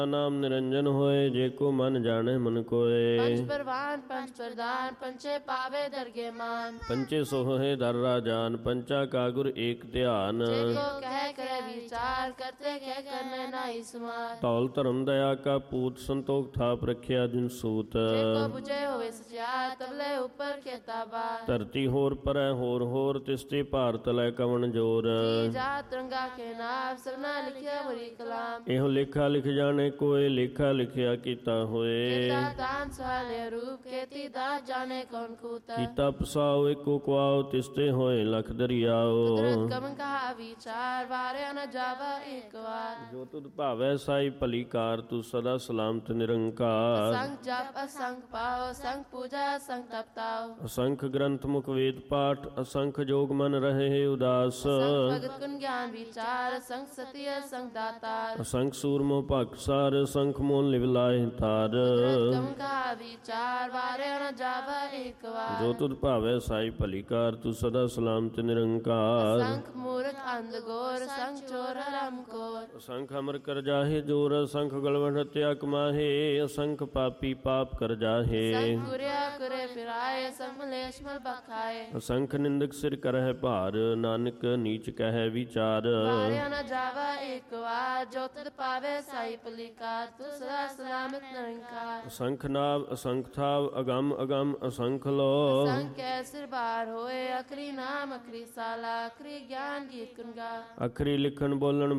ਨਾਮ ਨਿਰੰਜਨ ਹੋਏ, ਜੇ ਕੋ ਮਨ ਜਾਣੇ ਮਨ ਕੋਏ। ਪੰਚ ਪ੍ਰਵਾਨ ਪੰਚ ਪ੍ਰਦਾਨ, ਪੰਚੇ ਪਾਵੇ ਦਰਗੇ ਮਾਨ। ਪੰਚੇ ਸੋਹੇ ਦਰ ਰਾਜਾਨ, ਪੰਚਾ ਕਾ ਗੁਰ ਏਕ ਧਿਆਨ। ਜੇ ਕੋ ਕਹਿ ਕਰੇ ਵਿਚਾਰ, ਕਰਤੇ ਕਹਿ ਕਰਨੇ ਨਾਹੀ ਸਮਾਰ। ਧੌਲ ਧਰਮ ਦਇਆ ਕਾ ਪੂਤ, ਸੰਤੋਖ ਥਾਪ ਰਖਿਆ ਦਿਨ ਸੂਤ। ਜੇ ਕੋ ਬੁਝੇ ਹੋਵੇ ਸਚਿਆਰ, ਤਬਲੇ ਉੱਪਰ ਕੇਤਾ ਬਾਰ। ਧਰਤੀ ਹੋਰ ਪਰੈ ਹੋਰ ਹੋਰ, ਤਿਸਤੇ ਭਾਰ ਤਲੈ ਕਵਣ ਜੋਰ। ਜੀ ਜਾਤ ਰੰਗਾ ਕੇ ਨਾਮ, ਸਭਨਾ ਲਿਖਿਆ ਬੜੀ ਕਲਾਮ। ਇਹੋ ਲੇਖਾ ਲਿਖ ਜਾਣੇ ਕੋਏ, ਲੇਖਾ ਲਿਖਿਆ ਕੀਤਾ ਹੋਏ। ਕੀਤਾ ਤਾਨ ਸਵਾਲੇ ਰੂਪ, ਕੀਤੀ ਦਾਤ ਜਾਣੇ ਕੌਣ ਕੂਤਾ। ਕੀਤਾ ਪਸਾਓ ਏਕੋ ਕੁਆਓ, ਤਿਸਤੇ ਹੋਏ ਲਖ ਦਰਿਆਓ। ਕੁਦਰਤ ਕਮਨ ਕਹਾ ਵਿਚਾਰ, ਵਾਰਿਆ ਨ ਜਾਵਾ ਇੱਕ ਵਾਰ। ਜੋ ਤੁਧ ਭਾਵੈ ਸਾਈ ਭਲੀ ਕਾਰ, ਤੂੰ ਸਦਾ ਸਲਾਮਤ ਨਿਰੰਕਾਰ। ਅਸੰਖ ਜਪ ਅਸੰਖ ਪਾਓ, ਅਸੰਖ ਪੂਜਾ ਅਸੰਖ ਤਪਤਾਓ। ਅਸੰਖ ਗ੍ਰੰਥ ਮੁਖ ਵੇਦ ਪਾਠ, ਅਸੰਖ ਜੋਗ ਮਨ ਰਹੇ ਉਦਾਸ। ਅਸੰਖ ਭਗਤ ਗੁਣ ਗਿਆਨ ਵਿਚਾਰ, ਅਸੰਖ ਸਤੀ ਅਸੰਖ ਦਾਤਾਰ। ਅਸੰਖ ਸੂਰਮੋ ਭਗਸਾਰ, ਅਸੰਖ ਮੋਨ ਲਿਵ ਲਾਏ ਤਾਰ। ਕੁਦਰਤ ਕਮਨ ਕਹਾ ਵਿਚਾਰ, ਵਾਰਿਆ ਨ ਜਾਵਾ ਇੱਕ ਵਾਰ। ਜੋ ਤੁਧ ਭਾਵੈ ਸਾਈ ਭਲੀ ਕਾਰ, ਤੂੰ ਸਦਾ ਸਲਾਮਤ ਨਿਰੰਕਾਰ। ਅਸੰਖ ਮੂਰਖ ਅੰਧ ਗੋਰ, ਅਸੰਖ ਚੋਰ ਹਰਾਮ ਕੋਰ। ਅਸੰਖ ਅਮਰ ਕਰ ਜਾਹੇ ਜੋਰ, ਅਸੰਖ ਗਲਵਨ ਹਤਿਆ ਕਮਾਹੇ। ਅਸੰਖ ਪਾਪੀ ਪਾਪ ਕਰ ਜਾਹੇ। ਅਸੰਖ ਕੁਰਿਆ ਕੁਰੇ ਫਿਰਾਏ, ਅਸੰਖ ਮਲੇਸ਼ ਮਲ ਬਖਾਏ। ਅਸੰਖ ਨਿੰਦਕ ਸਿਰ ਕਰਹਿ ਭਾਰ, ਨਾਨਕ ਨੀਚ ਕਹਿ ਵਿਚਾਰ। ਵਾਰਿਆ ਨ ਜਾਵਾ ਇੱਕ ਵਾਰ, ਜੋ ਤੁਧ ਪਾਵੇ ਸਾਈ ਭਲੀ ਕਾਰ, ਤੂੰ ਸਦਾ ਸਲਾਮਤ ਨਿਰੰਕਾਰ। ਅਸੰਖ ਨਾਮ ਅਸੰਖ ਥਾਵ, ਅਗੰਮ ਅਗੰਮ ਅਸੰਖ ਲੋ। ਅਸੰਖ ਕੈ ਸਿਰ ਬਾਰ ਹੋਏ, ਅਖਰੀ ਨਾਮ ਅਖਰੀ ਸਾਲਾ, ਅਖਰੀ ਗਿਆਨ ਗੀਤ ਗੁਣ ਗਾ। ਅਖਰੀ ਲਿਖਣ ਬੋਲਣ